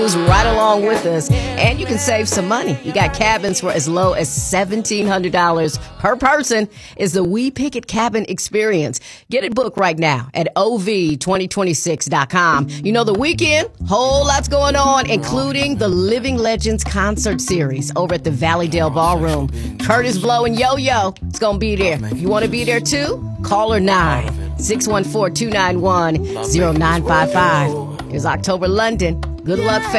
right along with us, and you can save some money. You got cabins for as low as $1,700 per person. Is the We Pick It Cabin Experience. Get it booked right now at ov2026.com. You know, the weekend, whole lots going on, including the Living Legends concert series over at the Valleydale Ballroom. Curtis Blow and Yo-Yo is going to be there. You want to be there too? Call her 9-614-291-0955. Here's October London. Good luck, fam.